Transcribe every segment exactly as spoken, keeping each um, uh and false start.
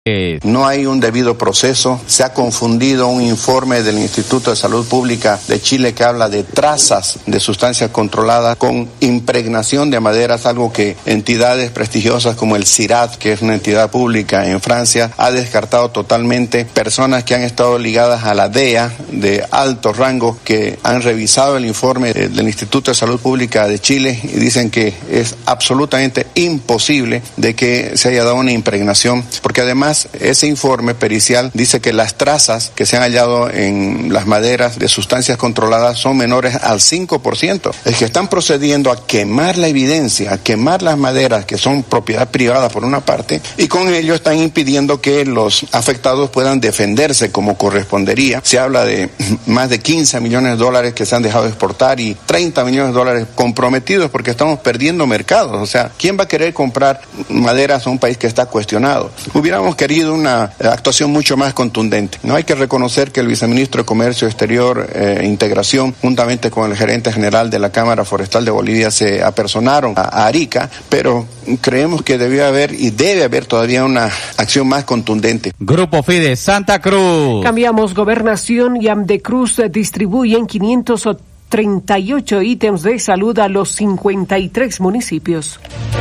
No hay un debido proceso, se ha confundido un informe del Instituto de Salud Pública de Chile que habla de trazas de sustancias controladas con impregnación de maderas, algo que entidades prestigiosas como el CIRAD, que es una entidad pública en Francia, ha descartado totalmente. Personas que han estado ligadas a la D E A de alto rango, que han revisado el informe del Instituto de Salud Pública de Chile y dicen que es absolutamente imposible de que se haya dado una impregnación, porque además ese informe pericial dice que las trazas que se han hallado en las maderas de sustancias controladas son menores al cinco por ciento. Es que están procediendo a quemar la evidencia, a quemar las maderas que son propiedad privada por una parte, y con ello están impidiendo que los afectados puedan defenderse como correspondería. Se habla de más de quince millones de dólares que se han dejado de exportar y treinta millones de dólares comprometidos porque estamos perdiendo mercados. O sea, ¿quién va a querer comprar maderas a un país que está cuestionado? Hubiéramos querido una actuación mucho más contundente. No hay que reconocer que el viceministro de Comercio Exterior e eh, Integración, juntamente con el gerente general de la Cámara Forestal de Bolivia, se apersonaron a, a Arica, pero creemos que debió haber y debe haber todavía una acción más contundente. Grupo Fide Santa Cruz. Cambiamos gobernación y Amdecruz distribuyen quinientos treinta y ocho ítems de salud a los cincuenta y tres municipios.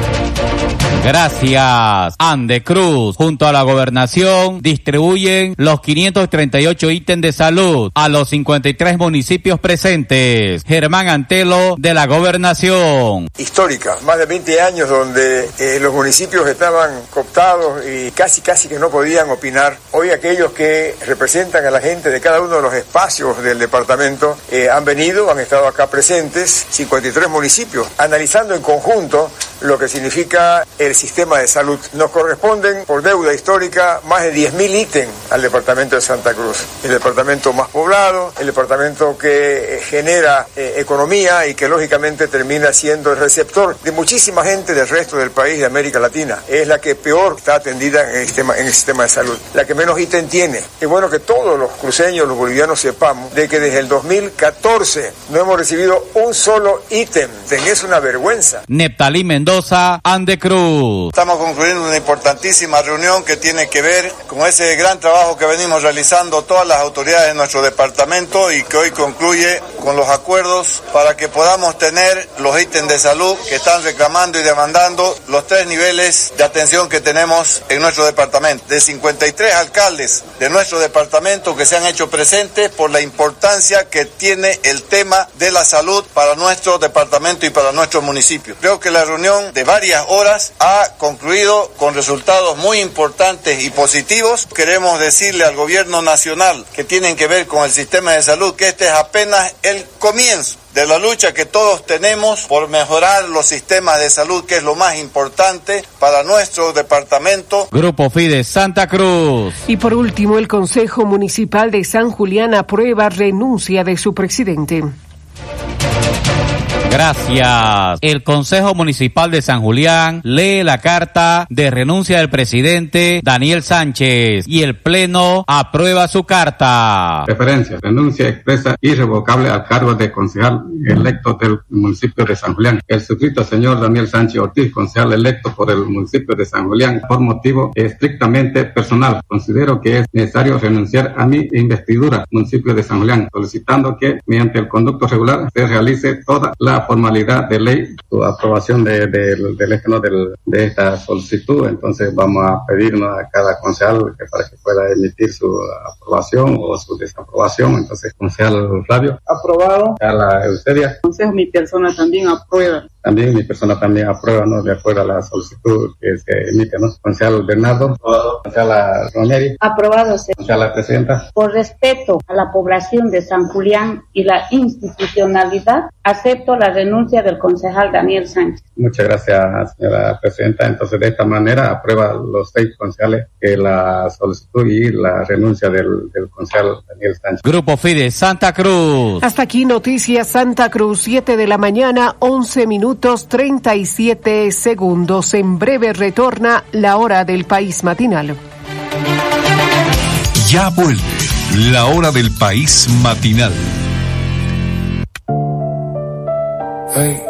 Gracias. Amdecruz, junto a la gobernación, distribuyen los quinientos treinta y ocho ítems de salud a los cincuenta y tres municipios presentes. Germán Antelo, de la gobernación. Histórica, más de veinte años donde eh, los municipios estaban cooptados y casi casi que no podían opinar. Hoy aquellos que representan a la gente de cada uno de los espacios del departamento eh, han venido, han estado acá presentes, cincuenta y tres municipios, analizando en conjunto lo que significa el sistema de salud. Nos corresponden por deuda histórica más de diez mil ítems al departamento de Santa Cruz. El departamento más poblado, el departamento que eh, genera eh, economía y que lógicamente termina siendo el receptor de muchísima gente del resto del país de América Latina. Es la que peor está atendida en el sistema, en el sistema de salud, la que menos ítem tiene. Es bueno que todos los cruceños, los bolivianos sepamos de que desde el dos mil catorce no hemos recibido un solo ítem. Es una vergüenza. Neptalí Mendoza, Amdecruz. Estamos concluyendo una importantísima reunión que tiene que ver con ese gran trabajo que venimos realizando todas las autoridades de nuestro departamento y que hoy concluye con los acuerdos para que podamos tener los ítems de salud que están reclamando y demandando los tres niveles de atención que tenemos en nuestro departamento. De cincuenta y tres alcaldes de nuestro departamento que se han hecho presentes por la importancia que tiene el tema de la salud para nuestro departamento y para nuestro municipio. Creo que la reunión de varias horas ha concluido con resultados muy importantes y positivos. Queremos decirle al gobierno nacional que tienen que ver con el sistema de salud que este es apenas el comienzo de la lucha que todos tenemos por mejorar los sistemas de salud, que es lo más importante para nuestro departamento. Grupo Fide Santa Cruz. Y por último, el Consejo Municipal de San Julián aprueba renuncia de su presidente. Gracias. El Consejo Municipal de San Julián lee la carta de renuncia del presidente Daniel Sánchez y el Pleno aprueba su carta. Referencia, renuncia expresa irrevocable al cargo de concejal electo del municipio de San Julián. El suscrito señor Daniel Sánchez Ortiz, concejal electo por el municipio de San Julián, por motivo estrictamente personal. Considero que es necesario renunciar a mi investidura, municipio de San Julián, solicitando que mediante el conducto regular se realice toda la formalidad de ley, su aprobación de, de, de, de, de, de esta solicitud. Entonces vamos a pedirnos a cada concejal que para que pueda emitir su aprobación o su desaprobación. Entonces, concejal Flavio. Aprobado. A la Euseria. Consejo, mi persona también aprueba. También mi persona también aprueba, ¿no? De acuerdo a la solicitud que se emite, ¿no? Concejal Bernardo. Aprobado. Concejal Romeri. Aprobado, señor. Concejal Presidenta. Por respeto a la población de San Julián y la institucionalidad, acepto la renuncia del concejal Daniel Sánchez. Muchas gracias, señora Presidenta. Entonces, de esta manera, aprueba los seis concejales que la solicitud y la renuncia del, del concejal Daniel Sánchez. Grupo Fide Santa Cruz. Hasta aquí Noticias Santa Cruz, siete de la mañana, once minutos, treinta y siete segundos. En breve retorna la hora del país matinal. Ya vuelve la hora del país matinal. Hey.